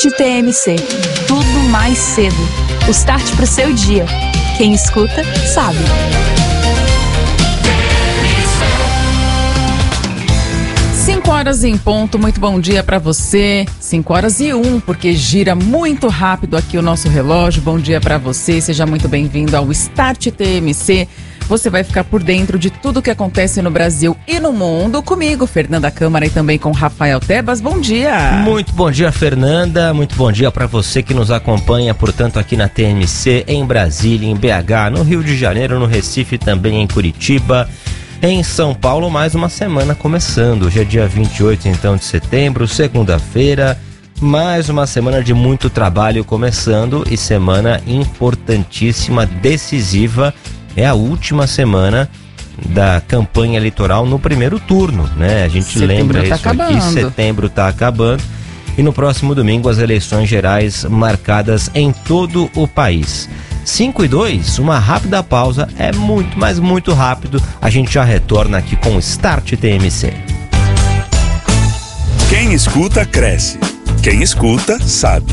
TMC. Tudo mais cedo. O start pro seu dia. Quem escuta, sabe. Horas em ponto, muito bom dia para você. 5h01, porque gira muito rápido aqui o nosso relógio. Bom dia para você, seja muito bem-vindo ao Start TMC. Você vai ficar por dentro de tudo que acontece no Brasil e no mundo. Comigo, Fernanda Câmara, e também com Rafael Tebas. Bom dia. Muito bom dia, Fernanda. Muito bom dia para você que nos acompanha, portanto, aqui na TMC, em Brasília, em BH, no Rio de Janeiro, no Recife, também em Curitiba. Em São Paulo, mais uma semana começando. Hoje é dia 28, então, de setembro, segunda-feira. Mais uma semana de muito trabalho começando e semana importantíssima, decisiva. É a última semana da campanha eleitoral no primeiro turno, né? A gente lembra isso aqui, setembro está acabando. E no próximo domingo, as eleições gerais marcadas em todo o país. 5:02, uma rápida pausa, é muito, mas muito rápido. A gente já retorna aqui com o Start TMC. Quem escuta, cresce. Quem escuta, sabe.